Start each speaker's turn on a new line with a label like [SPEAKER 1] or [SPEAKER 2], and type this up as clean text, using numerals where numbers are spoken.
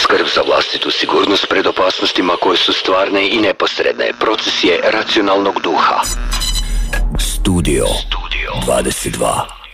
[SPEAKER 1] Skrb za vlastitu sigurnost pred opasnostima koje su stvarne i neposredne. Proces je racionalnog duha. Studio 22.